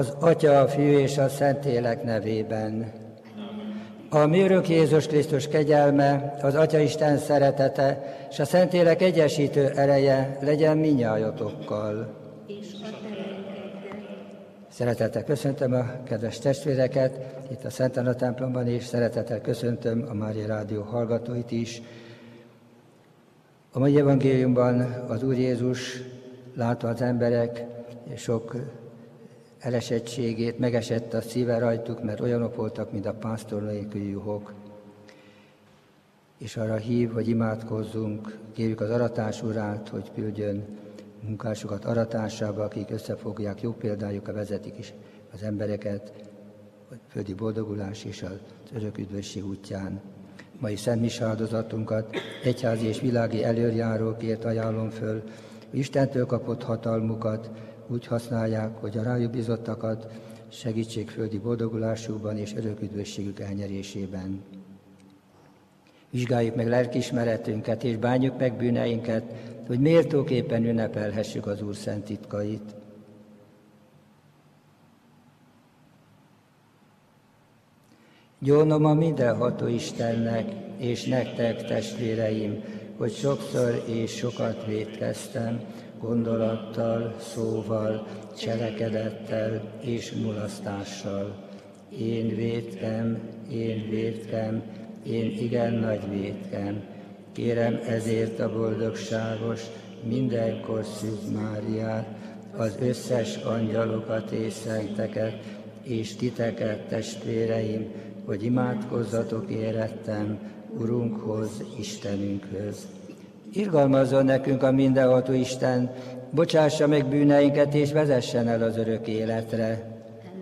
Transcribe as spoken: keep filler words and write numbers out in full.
Az Atya, a Fiú és a Szentlélek nevében. A mi Urunk Jézus Krisztus kegyelme, az Atya Isten szeretete és a Szentlélek egyesítő ereje legyen mindnyájotokkal. Szeretettel köszöntöm a kedves testvéreket itt a Szent Anna templomban, és szeretettel köszöntöm a Mária Rádió hallgatóit is. A mai evangéliumban az Úr Jézus látta az emberek sok elesettségét, megesett a szíve rajtuk, mert olyanok voltak, mint a pásztor nélküli juhok. És arra hív, hogy imádkozzunk, kérjük az aratás urát, hogy küldjön munkásokat aratásába, akik összefogják, jó példájukkal vezetik is az embereket, a földi boldogulás és az örök üdvösség útján. Mai szent mise áldozatunkat egyházi és világi előjárókért ajánlom föl, hogy Istentől kapott hatalmukat úgy használják, hogy a rájuk bizottakat segítsék földi boldogulásukban és örök üdvösségük elnyerésében. Vizsgáljuk meg lelkiismeretünket és bánjuk meg bűneinket, hogy méltóképpen ünnepelhessük az Úr szent titkait. Gyónom a mindenható Istennek, és nektek, testvéreim, hogy sokszor és sokat vétkeztem, gondolattal, szóval, cselekedettel és mulasztással. Én vétkem, én vétkem, én igen nagy vétkem. Kérem ezért a boldogságos, mindenkor Szűz Máriát, az összes angyalokat és szenteket, és titeket, testvéreim, hogy imádkozzatok érettem Urunkhoz, Istenünkhöz. Irgalmazzon nekünk a mindenható Isten, bocsássa meg bűneinket, és vezessen el az örök életre.